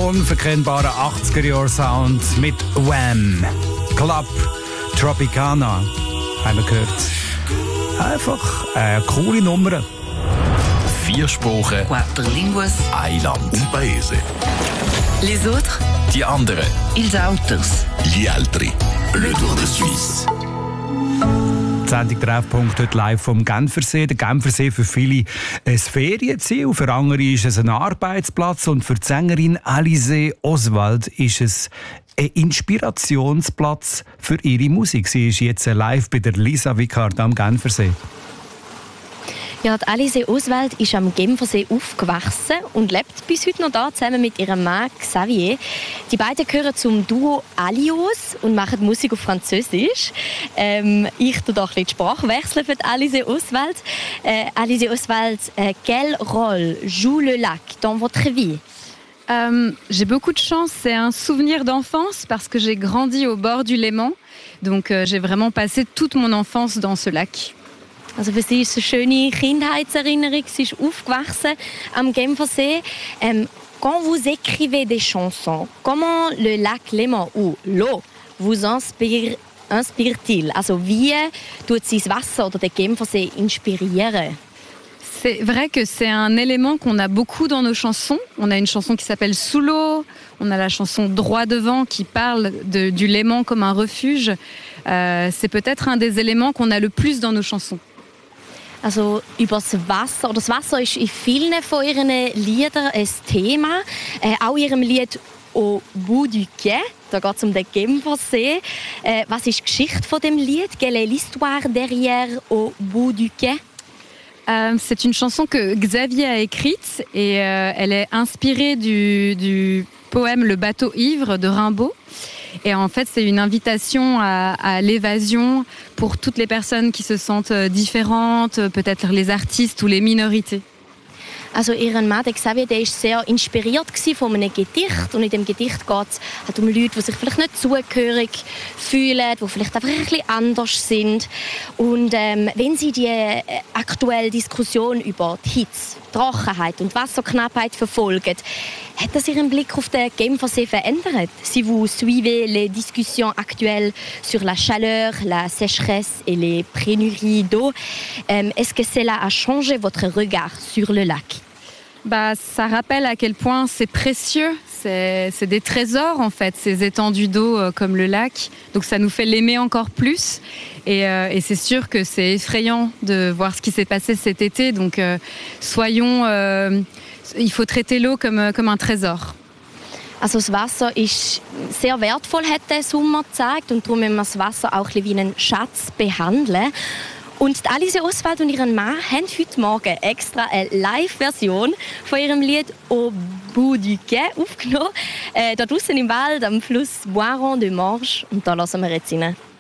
unverkennbaren 80er-Jahre-Sound mit Wham! Club Tropicana haben wir gehört. Einfach eine coole Nummer. 4 Sprachen, 4 línguas, ein Land. Un paese. les autres, Die anderen. ils autres. Gli altri. Le Tour de Suisse. Die Sendung «Treffpunkt» heute live vom Genfersee. Der Genfersee für viele ein Ferienziel, für andere ist es ein Arbeitsplatz und für die Sängerin Alizée Oswald ist es ein Inspirationsplatz für ihre Musik. Sie ist jetzt live bei der Lisa Vicard am Genfersee. Ja, die Alizée Oswald ist am Genfersee aufgewachsen und lebt bis heute noch da zusammen mit ihrem Mann Xavier. Die beiden gehören zum Duo Alios und machen Musik auf Französisch. Ich tue doch die Sprache wechseln für die Alizée Oswald. Alizée Oswald, quel rôle joue le lac dans votre vie? J'ai beaucoup de chance, c'est un souvenir d'enfance parce que j'ai grandi au bord du Léman. Donc j'ai vraiment passé toute mon enfance dans ce lac. Also für sie ist es eine schöne Kindheitserinnerung. Sie ist aufgewachsen am Genfersee. Quand vous écrivez des chansons, comment le lac Léman ou l'eau vous inspire-t-il? Also wie tut sie das Wasser oder der Genfersee inspirieren? C'est vrai que c'est un élément qu'on a beaucoup dans nos chansons. On a une chanson qui s'appelle Sous l'eau, on a la chanson Droit devant qui parle du Léman comme un refuge. C'est peut-être un des éléments qu'on a le plus dans nos chansons. Also über das Wasser. Das Wasser ist in vielen von ihren Liedern ein Thema. Auch in ihrem Lied «Au bout du quai». Da geht es um den Genfersee. Was ist die Geschichte von dem Lied? Quelle est l'histoire derrière «Au bout du quai»? C'est une chanson que Xavier a écrite et elle est inspirée du poème Le bateau ivre de Rimbaud. Et en fait, c'est une invitation à l'évasion pour toutes les personnes qui se sentent différentes, peut-être les artistes ou les minorités. Also ihren Mann, Xavier, der war sehr inspiriert von einem Gedicht. Und in dem Gedicht geht es halt um Leute, die sich vielleicht nicht zugehörig fühlen, die vielleicht einfach ein bisschen anders sind. Und wenn Sie die aktuelle Diskussion über die Hitze, Trockenheit und Wasserknappheit verfolgen, hat das Ihren Blick auf den Genfersee verändert? Si vous suivez les discussions actuelles sur la chaleur, la sécheresse et les pénuries d'eau, est-ce que cela a changé votre regard sur le lac? Ça rappelle à quel point c'est précieux, c'est des trésors en fait, ces étendues d'eau comme le lac. Donc ça nous fait l'aimer encore plus. Et c'est sûr que c'est effrayant de voir ce qui s'est passé cet été. Donc il faut traiter l'eau comme un trésor. Also das Wasser ist sehr wertvoll, hat der Sommer gezeigt. Und darum müssen wir das Wasser auch ein bisschen wie einen Schatz behandeln. Und die Alizée Oswald und ihren Mann haben heute Morgen extra eine Live-Version von ihrem Lied «Au bout du quai» aufgenommen. Da draußen im Wald am Fluss Boiron de Morges. Und da lassen wir jetzt rein.